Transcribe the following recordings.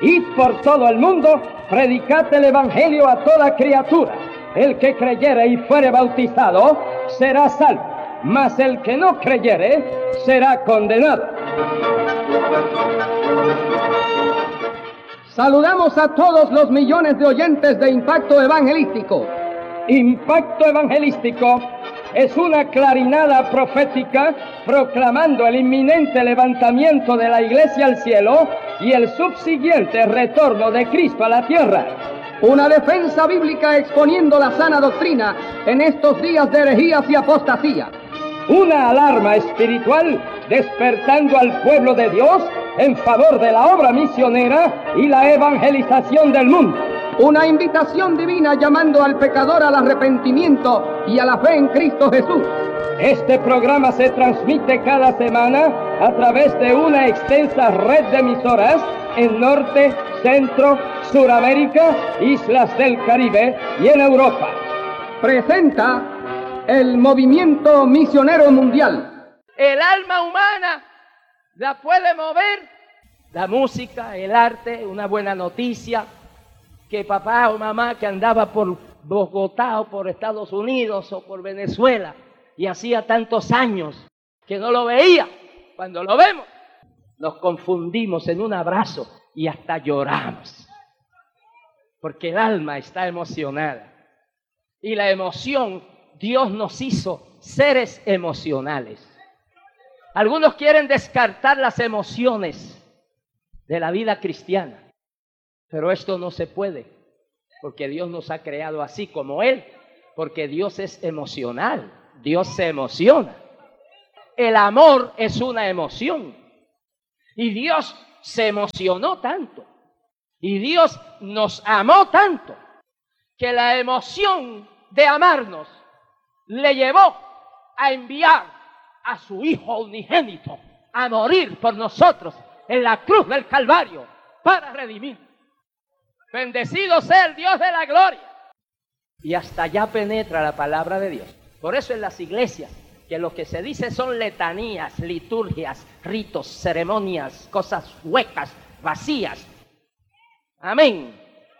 Id por todo el mundo, predicad el Evangelio a toda criatura. El que creyere y fuere bautizado será salvo, mas el que no creyere será condenado. Saludamos a todos los millones de oyentes de Impacto Evangelístico. Impacto Evangelístico es una clarinada profética proclamando el inminente levantamiento de la Iglesia al cielo y el subsiguiente retorno de Cristo a la tierra. Una defensa bíblica exponiendo la sana doctrina en estos días de herejías y apostasía. Una alarma espiritual despertando al pueblo de Dios en favor de la obra misionera y la evangelización del mundo. Una invitación divina llamando al pecador al arrepentimiento y a la fe en Cristo Jesús. Este programa se transmite cada semana a través de una extensa red de emisoras en Norte, Centro, Suramérica, Islas del Caribe y en Europa. Presenta el Movimiento Misionero Mundial. El alma humana la puede mover la música, el arte, una buena noticia, que papá o mamá que andaba por Bogotá o por Estados Unidos o por Venezuela y hacía tantos años que no lo veía, cuando lo vemos nos confundimos en un abrazo y hasta lloramos, porque el alma está emocionada. Y la emoción, Dios nos hizo seres emocionales. Algunos quieren descartar las emociones de la vida cristiana, pero esto no se puede, porque Dios nos ha creado así como Él, porque Dios es emocional, Dios se emociona. El amor es una emoción, y Dios se emocionó tanto, y Dios nos amó tanto, que la emoción de amarnos le llevó a enviar a su Hijo unigénito a morir por nosotros en la cruz del Calvario para redimir. Bendecido sea el Dios de la gloria. Y hasta allá penetra la palabra de Dios. Por eso en las iglesias, que lo que se dice son letanías, liturgias, ritos, ceremonias, cosas huecas, vacías. Amén.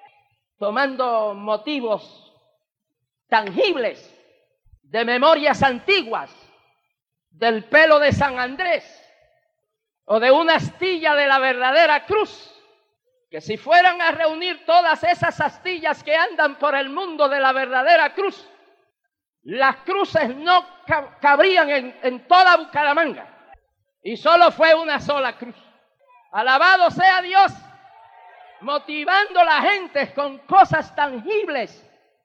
Tomando motivos tangibles de memorias antiguas, del pelo de San Andrés o de una astilla de la verdadera cruz, que si fueran a reunir todas esas astillas que andan por el mundo de la verdadera cruz, las cruces no cabrían en toda Bucaramanga, y solo fue una sola cruz. Alabado sea Dios, motivando a la gente con cosas tangibles.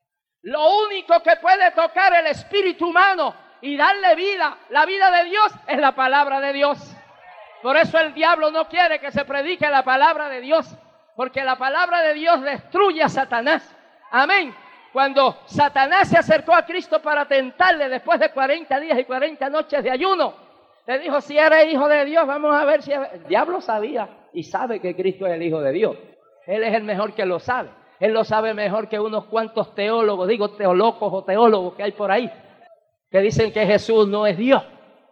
Lo único que puede tocar el espíritu humano y darle vida, la vida de Dios, es la palabra de Dios. Por eso el diablo no quiere que se predique la palabra de Dios, porque la palabra de Dios destruye a Satanás. Amén. Cuando Satanás se acercó a Cristo para tentarle después de 40 días y 40 noches de ayuno, le dijo: si eres hijo de Dios, vamos a ver si... El diablo sabía y sabe que Cristo es el Hijo de Dios. Él es el mejor que lo sabe. Él lo sabe mejor que unos cuantos teólogos, digo teolocos o teólogos que hay por ahí, que dicen que Jesús no es Dios.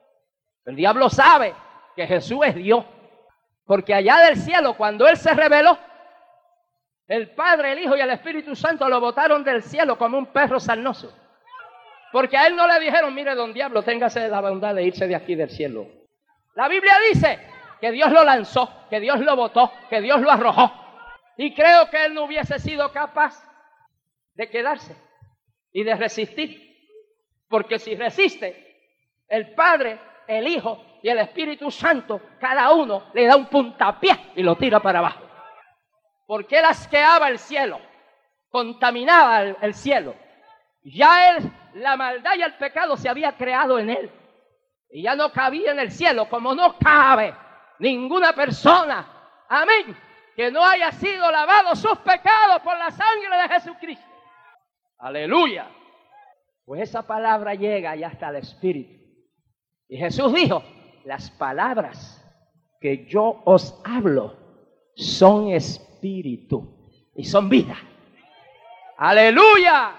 El diablo sabe que Jesús es Dios, porque allá del cielo, cuando Él se reveló, el Padre, el Hijo y el Espíritu Santo lo botaron del cielo como un perro sarnoso, porque a Él no le dijeron: mire, don diablo, téngase la bondad de irse de aquí del cielo. La Biblia dice que Dios lo lanzó, que Dios lo botó, que Dios lo arrojó, y creo que Él no hubiese sido capaz de quedarse y de resistir, porque si resiste, el Padre, el Hijo y el Espíritu Santo, cada uno le da un puntapié y lo tira para abajo. Porque Él asqueaba el cielo, contaminaba el cielo. Ya Él, la maldad y el pecado se había creado en Él, y ya no cabía en el cielo, como no cabe ninguna persona, amén, que no haya sido lavado sus pecados por la sangre de Jesucristo. Aleluya. Pues esa palabra llega ya hasta el Espíritu. Y Jesús dijo: las palabras que yo os hablo son espíritu y son vida. Aleluya.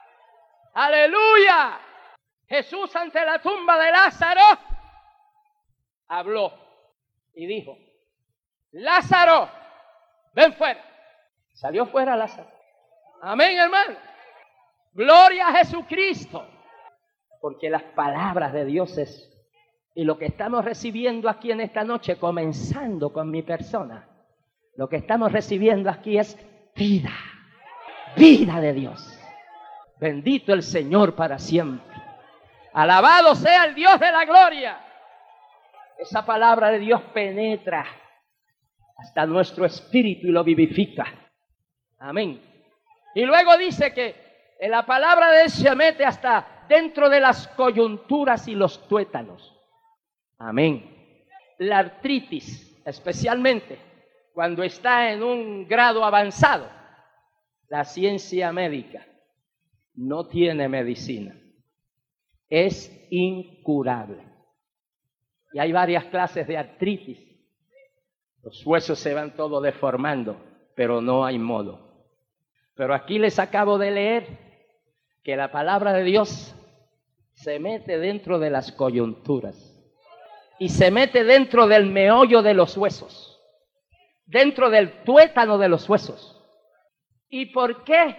Aleluya. Jesús, ante la tumba de Lázaro, habló y dijo: Lázaro, ven fuera. Salió fuera Lázaro. Amén, hermano. Gloria a Jesucristo. Porque las palabras de Dios es, y lo que estamos recibiendo aquí en esta noche, comenzando con mi persona, lo que estamos recibiendo aquí es vida. Vida de Dios. Bendito el Señor para siempre. Alabado sea el Dios de la gloria. Esa palabra de Dios penetra hasta nuestro espíritu y lo vivifica. Amén. Y luego dice que la palabra de Dios se mete hasta dentro de las coyunturas y los tuétanos. Amén. La artritis, especialmente cuando está en un grado avanzado, la ciencia médica no tiene medicina. Es incurable. Y hay varias clases de artritis. Los huesos se van todos deformando, pero no hay modo. Pero aquí les acabo de leer que la palabra de Dios se mete dentro de las coyunturas y se mete dentro del meollo de los huesos, dentro del tuétano de los huesos. ¿Y por qué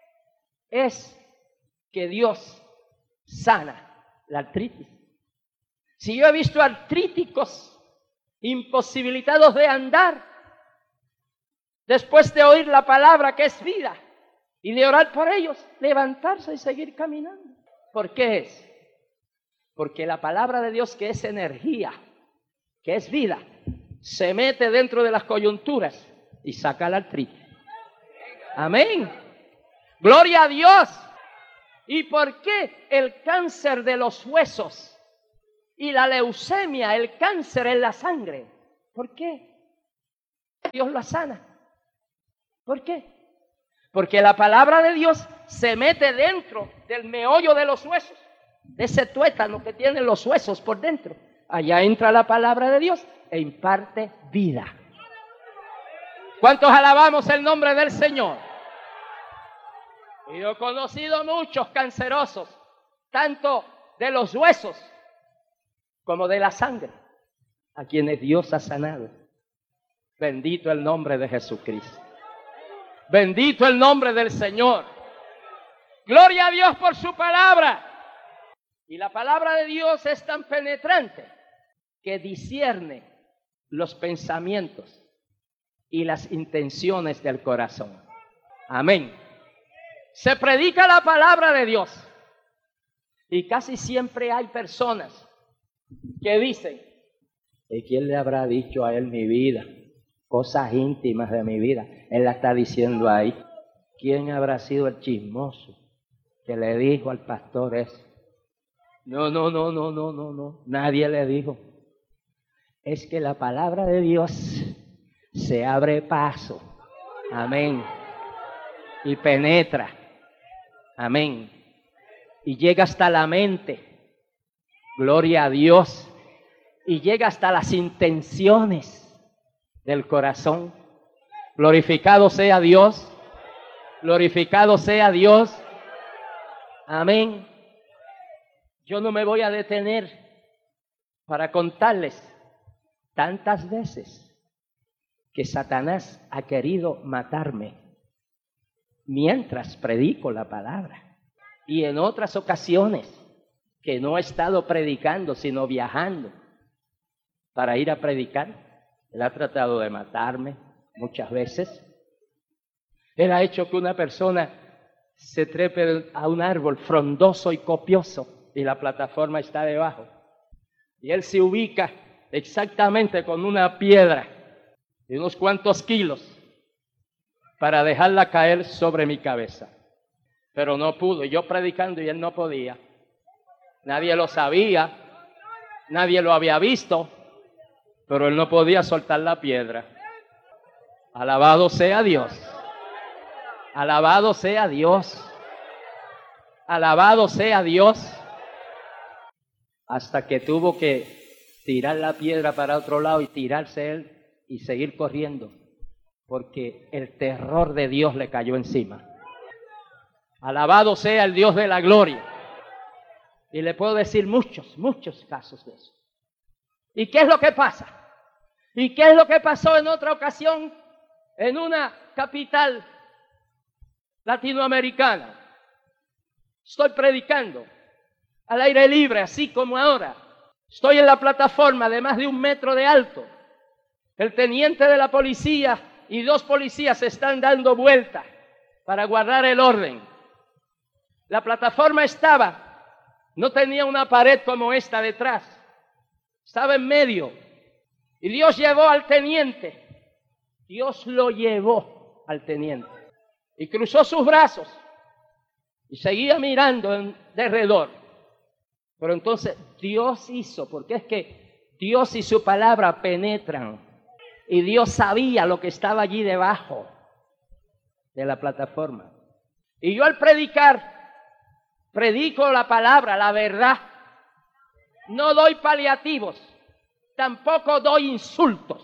es que Dios sana la artritis? Si yo he visto artríticos imposibilitados de andar, después de oír la palabra que es vida y de orar por ellos, levantarse y seguir caminando. ¿Por qué es? Porque la palabra de Dios, que es energía, que es vida, se mete dentro de las coyunturas y saca la artritis. Amén. Gloria a Dios. ¿Y por qué el cáncer de los huesos y la leucemia, el cáncer en la sangre? ¿Por qué? Dios la sana. ¿Por qué? Porque la palabra de Dios se mete dentro del meollo de los huesos, de ese tuétano que tienen los huesos por dentro. Allá entra la palabra de Dios e imparte vida. ¿Cuántos alabamos el nombre del Señor? Y yo he conocido muchos cancerosos, tanto de los huesos como de la sangre, a quienes Dios ha sanado. Bendito el nombre de Jesucristo. Bendito el nombre del Señor. Gloria a Dios por su palabra. Y la palabra de Dios es tan penetrante que discierne los pensamientos y las intenciones del corazón. Amén. Se predica la palabra de Dios y casi siempre hay personas que dicen: ¿y quién le habrá dicho a él mi vida? Cosas íntimas de mi vida. Él la está diciendo ahí. ¿Quién habrá sido el chismoso que le dijo al pastor eso? No. Nadie le dijo. Es que la palabra de Dios se abre paso. Amén. Y penetra. Amén. Y llega hasta la mente. Gloria a Dios. Y llega hasta las intenciones del corazón. Glorificado sea Dios. Glorificado sea Dios. Amén. Yo no me voy a detener para contarles tantas veces que Satanás ha querido matarme mientras predico la palabra. Y en otras ocasiones que no he estado predicando, sino viajando para ir a predicar, él ha tratado de matarme muchas veces. Él ha hecho que una persona se trepe a un árbol frondoso y copioso y la plataforma está debajo. Y él se ubica exactamente con una piedra de unos cuantos kilos para dejarla caer sobre mi cabeza. Pero no pudo, yo predicando y él no podía. Nadie lo sabía, nadie lo había visto, pero él no podía soltar la piedra. Alabado sea Dios. Alabado sea Dios. Alabado sea Dios. Hasta que tuvo que tirar la piedra para otro lado y tirarse él y seguir corriendo, porque el terror de Dios le cayó encima. Alabado sea el Dios de la gloria. Y le puedo decir muchos casos de eso. ¿Y qué es lo que pasa? ¿Y qué es lo que pasó en otra ocasión? en una capital latinoamericana. Estoy predicando al aire libre, así como ahora. Estoy en la plataforma de más de 1 metro de alto. El teniente de la policía y 2 policías están dando vueltas para guardar el orden. La plataforma no tenía una pared como esta detrás, estaba en medio. Y Dios llevó al teniente, Dios lo llevó al teniente. Y cruzó sus brazos y seguía mirando en derredor. Pero entonces Dios hizo, porque es que Dios y su palabra penetran. Y Dios sabía lo que estaba allí debajo de la plataforma. Y yo al predico la palabra, la verdad. No doy paliativos, tampoco doy insultos.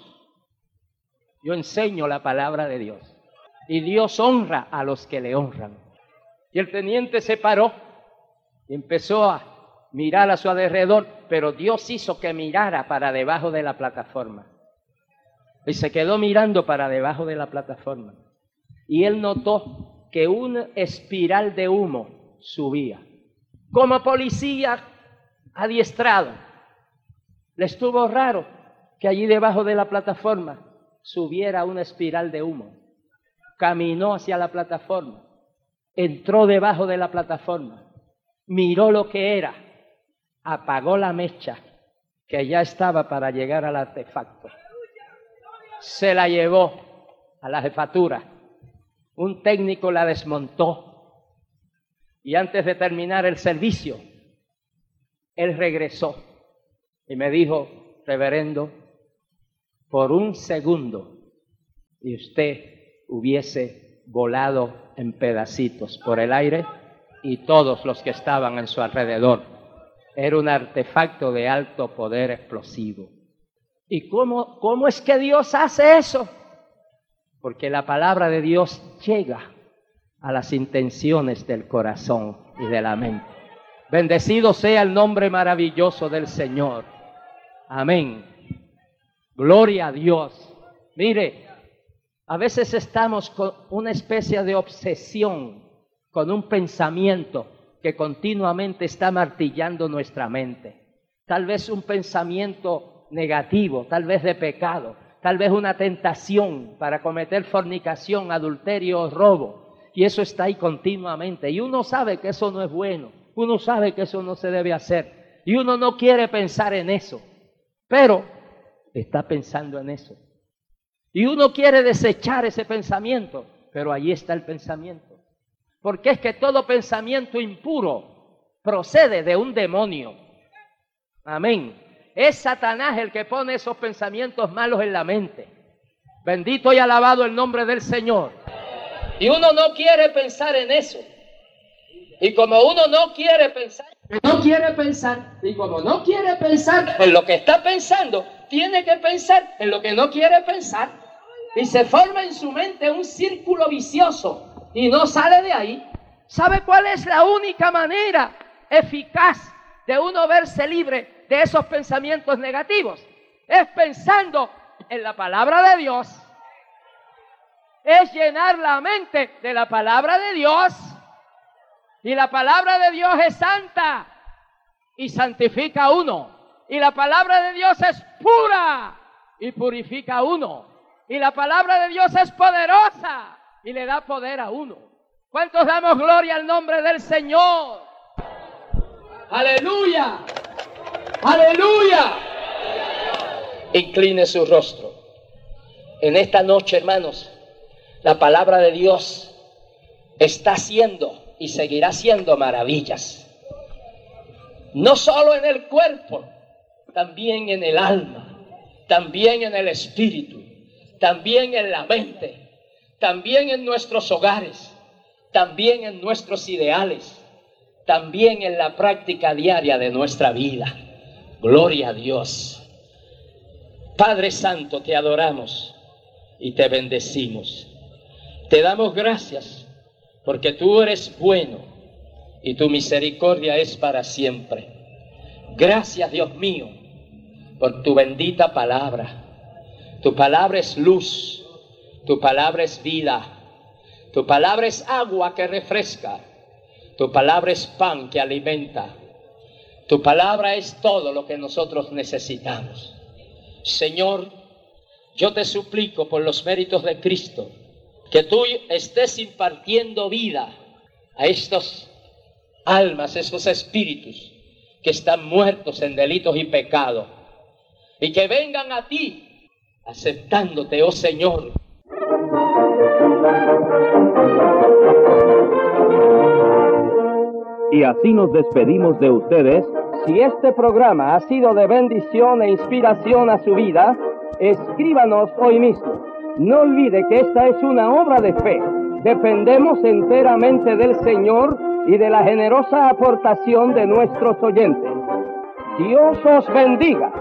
Yo enseño la palabra de Dios. Y Dios honra a los que le honran. Y el teniente se paró y empezó a mirar a su alrededor, pero Dios hizo que mirara para debajo de la plataforma. Y se quedó mirando para debajo de la plataforma. Y él notó que una espiral de humo subía. Como policía adiestrado, le estuvo raro que allí debajo de la plataforma subiera una espiral de humo. Caminó hacia la plataforma, entró debajo de la plataforma, miró lo que era, apagó la mecha que ya estaba para llegar al artefacto. Se la llevó a la jefatura. Un técnico la desmontó. Y antes de terminar el servicio, él regresó y me dijo: reverendo, por 1 segundo y usted hubiese volado en pedacitos por el aire y todos los que estaban en su alrededor. Era un artefacto de alto poder explosivo. ¿Y cómo es que Dios hace eso? Porque la palabra de Dios llega a las intenciones del corazón y de la mente. Bendecido sea el nombre maravilloso del Señor. Amén. Gloria a Dios. Mire, a veces estamos con una especie de obsesión, con un pensamiento que continuamente está martillando nuestra mente. Tal vez un pensamiento negativo, tal vez de pecado, tal vez una tentación para cometer fornicación, adulterio o robo. Y eso está ahí continuamente. Y uno sabe que eso no es bueno. Uno sabe que eso no se debe hacer. Y uno no quiere pensar en eso. Pero está pensando en eso. Y uno quiere desechar ese pensamiento. Pero allí está el pensamiento. Porque es que todo pensamiento impuro procede de un demonio. Amén. Es Satanás el que pone esos pensamientos malos en la mente. Bendito y alabado el nombre del Señor. Y uno no quiere pensar en eso. Y como uno no quiere pensar, y como no quiere pensar en lo que está pensando, tiene que pensar en lo que no quiere pensar. Y se forma en su mente un círculo vicioso y no sale de ahí. ¿Sabe cuál es la única manera eficaz de uno verse libre de esos pensamientos negativos? Es pensando en la palabra de Dios. Es llenar la mente de la palabra de Dios. Y la palabra de Dios es santa y santifica a uno. Y la palabra de Dios es pura y purifica a uno. Y la palabra de Dios es poderosa y le da poder a uno. ¿Cuántos damos gloria al nombre del Señor? ¡Aleluya! ¡Aleluya! Incline su rostro. En esta noche, hermanos, la palabra de Dios está haciendo y seguirá haciendo maravillas. No solo en el cuerpo, también en el alma, también en el espíritu, también en la mente, también en nuestros hogares, también en nuestros ideales, también en la práctica diaria de nuestra vida. Gloria a Dios. Padre Santo, te adoramos y te bendecimos. Te damos gracias porque tú eres bueno y tu misericordia es para siempre. Gracias, Dios mío, por tu bendita palabra. Tu palabra es luz Tu palabra es vida. Tu palabra es agua que refresca. Tu palabra es pan que alimenta. Tu palabra es todo lo que nosotros necesitamos. Señor, yo te suplico por los méritos de Cristo, que tú estés impartiendo vida a estos almas, esos espíritus que están muertos en delitos y pecados, y que vengan a ti aceptándote, oh Señor. Y así nos despedimos de ustedes. Si este programa ha sido de bendición e inspiración a su vida, escríbanos hoy mismo. No olvide que esta es una obra de fe. Dependemos enteramente del Señor y de la generosa aportación de nuestros oyentes. Dios os bendiga.